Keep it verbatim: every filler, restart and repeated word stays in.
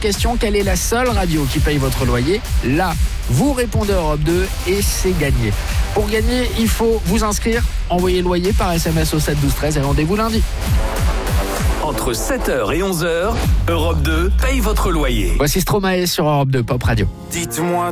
question, quelle est la seule radio qui paye votre loyer? Là, vous répondez Europe deux et c'est gagné. Pour gagner, il faut vous inscrire, envoyer loyer par S M S au sept douze treize et rendez-vous lundi. Entre sept heures et onze heures, Europe deux paye votre loyer. Voici Stromae sur Europe deux Pop Radio. Dites-moi